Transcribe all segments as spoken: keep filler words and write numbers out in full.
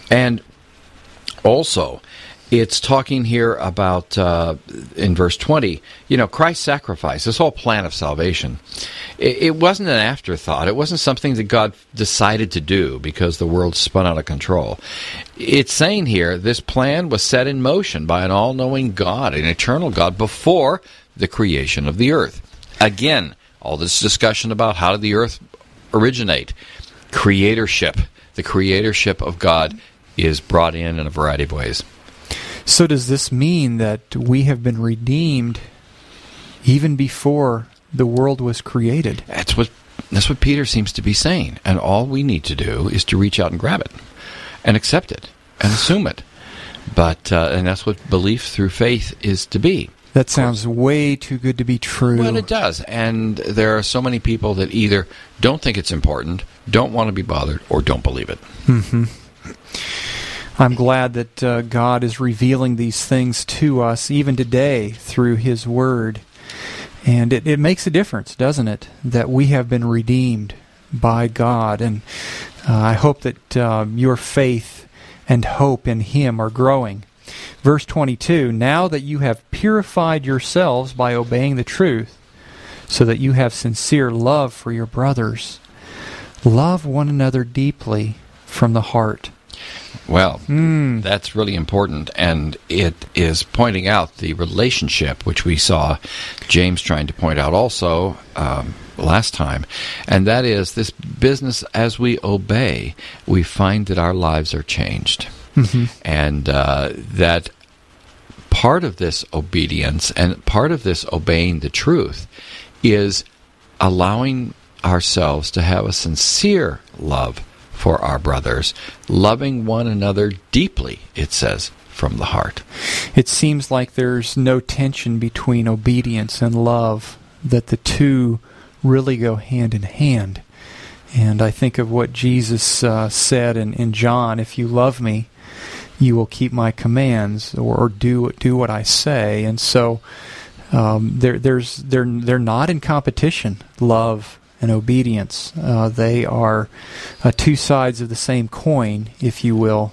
And also, it's talking here about, uh, in verse twenty, you know, Christ's sacrifice, this whole plan of salvation. It, it wasn't an afterthought. It wasn't something that God decided to do because the world spun out of control. It's saying here this plan was set in motion by an all-knowing God, an eternal God, before the creation of the earth. Again, all this discussion about how did the earth originate. Creatorship. The creatorship of God is brought in in a variety of ways. So does this mean that we have been redeemed even before the world was created? That's what that's what Peter seems to be saying. And all we need to do is to reach out and grab it and accept it and assume it. But uh, and that's what belief through faith is to be. That sounds way too good to be true. Well, it does. And there are so many people that either don't think it's important, don't want to be bothered, or don't believe it. Mm-hmm. I'm glad that uh, God is revealing these things to us even today through His Word. And it, it makes a difference, doesn't it, that we have been redeemed by God. And uh, I hope that uh, your faith and hope in Him are growing. Verse twenty-two, now that you have purified yourselves by obeying the truth, so that you have sincere love for your brothers, love one another deeply from the heart. Well, mm. that's really important, and it is pointing out the relationship, which we saw James trying to point out also um, last time, and that is this business as we obey, we find that our lives are changed. Mm-hmm. And uh, that part of this obedience and part of this obeying the truth is allowing ourselves to have a sincere love for our brothers, loving one another deeply, it says, from the heart. It seems like there's no tension between obedience and love, that the two really go hand in hand. And I think of what Jesus uh, said in, in John, if you love me, you will keep my commands, or, or do do what I say. And so um, they're, there's they're they're not in competition, love and obedience. Uh, they are uh, two sides of the same coin, if you will.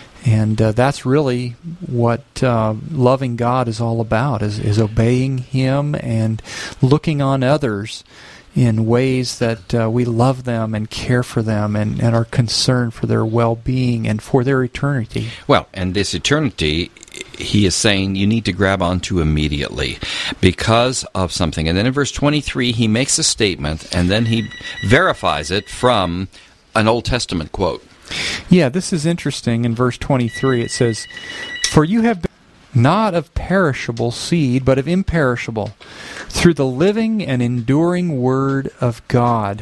And uh, that's really what uh, loving God is all about, is, is obeying Him and looking on others in ways that uh, we love them and care for them and, and are concerned for their well-being and for their eternity. Well, and this eternity, he is saying you need to grab onto immediately because of something. And then in verse twenty-three, he makes a statement, and then he verifies it from an Old Testament quote. Yeah, this is interesting. In verse twenty-three, it says, "For you have been not of perishable seed, but of imperishable, through the living and enduring Word of God.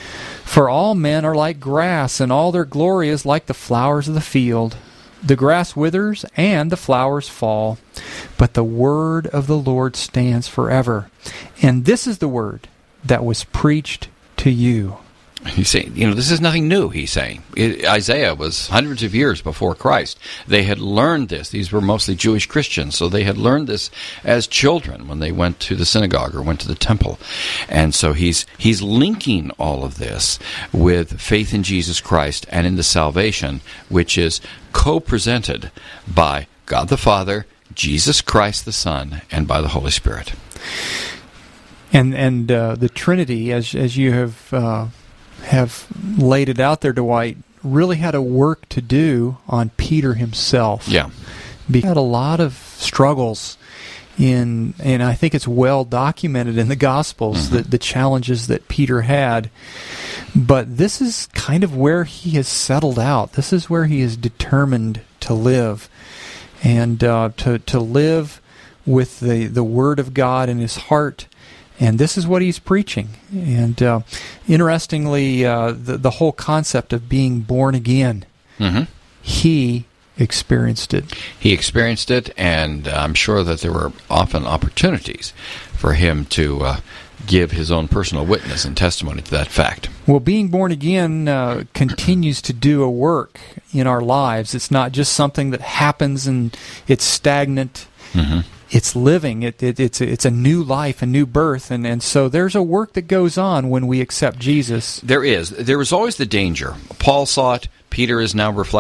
For all men are like grass, and all their glory is like the flowers of the field. The grass withers, and the flowers fall, but the Word of the Lord stands forever. And this is the Word that was preached to you." He's saying, you know, this is nothing new, he's saying. It, Isaiah was hundreds of years before Christ. They had learned this. These were mostly Jewish Christians, so they had learned this as children when they went to the synagogue or went to the temple. And so he's he's linking all of this with faith in Jesus Christ and in the salvation, which is co-presented by God the Father, Jesus Christ the Son, and by the Holy Spirit. And and uh, the Trinity, as as you have uh, have laid it out there, Dwight, really had a work to do on Peter himself. Yeah, he had a lot of struggles in, and I think it's well documented in the Gospels, mm-hmm. the, the challenges that Peter had. But this is kind of where he has settled out. This is where he is determined to live, and uh, to to live with the the Word of God in his heart. And this is what he's preaching. And uh, interestingly, uh, the, the whole concept of being born again, mm-hmm. he experienced it. He experienced it, and I'm sure that there were often opportunities for him to uh, give his own personal witness and testimony to that fact. Well, being born again uh, continues to do a work in our lives. It's not just something that happens and it's stagnant. Mm-hmm. It's living. It, it, it's, it's a new life, a new birth. And, and so there's a work that goes on when we accept Jesus. There is. There is always the danger. Paul saw it. Peter is now reflecting